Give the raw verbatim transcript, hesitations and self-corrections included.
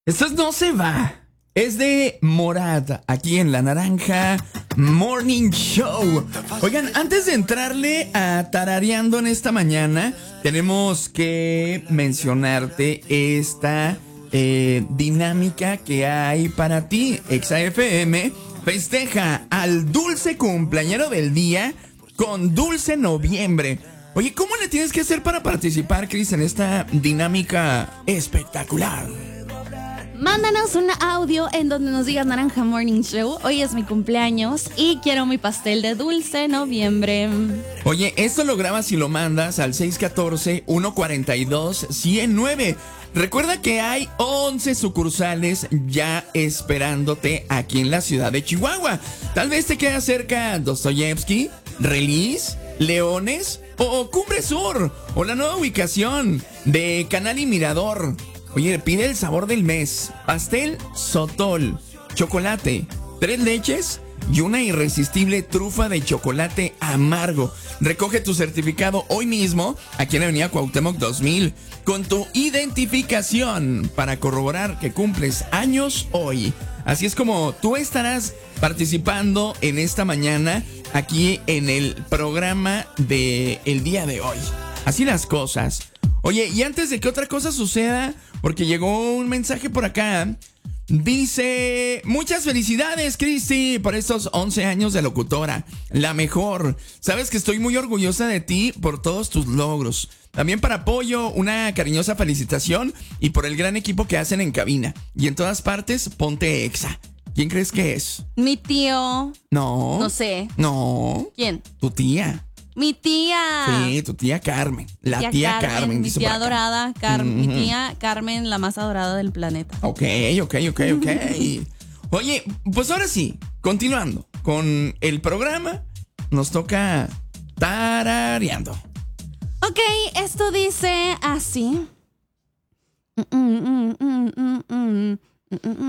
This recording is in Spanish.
Esto no se va. Es de Morat, aquí en La Naranja Morning Show. Oigan, antes de entrarle a tarareando en esta mañana, tenemos que mencionarte esta eh, dinámica que hay para ti. Exa F M festeja al dulce cumpleañero del día con Dulce Noviembre. Oye, ¿cómo le tienes que hacer para participar, Cris, en esta dinámica espectacular? Mándanos un audio en donde nos digas Naranja Morning Show. Hoy es mi cumpleaños y quiero mi pastel de Dulce Noviembre. Oye, esto lo grabas y lo mandas al seis uno cuatro, uno cuatro dos, cero nueve. Recuerda que hay once sucursales ya esperándote aquí en la ciudad de Chihuahua. Tal vez te queda cerca Dostoyevsky, Release, Leones o Cumbre Sur, o la nueva ubicación de Canal y Mirador. Oye, pide el sabor del mes: pastel Sotol, chocolate, tres leches y una irresistible trufa de chocolate amargo. Recoge tu certificado hoy mismo aquí en la avenida Cuauhtémoc dos mil con tu identificación para corroborar que cumples años hoy. Así es como tú estarás participando en esta mañana aquí en el programa del día de hoy. Así las cosas. Oye, y antes de que otra cosa suceda, porque llegó un mensaje por acá, dice: muchas felicidades, Cristi, por estos once años de locutora, la mejor. Sabes que estoy muy orgullosa de ti por todos tus logros. También para Pollo, una cariñosa felicitación y por el gran equipo que hacen en cabina. Y en todas partes, ponte Exa. ¿Quién crees que es? Mi tío. No. No sé. No. ¿Quién? Tu tía. Mi tía. Sí, tu tía Carmen. La tía, tía Carmen, Carmen. Mi dice tía por acá. adorada, Carmen. Mm-hmm. Mi tía Carmen, la más adorada del planeta. Ok, ok, ok, ok. Oye, pues ahora sí, continuando con el programa, nos toca tarareando. Ok, esto dice así. Mm, mm, mm, mm, mm, mm, mm, mm.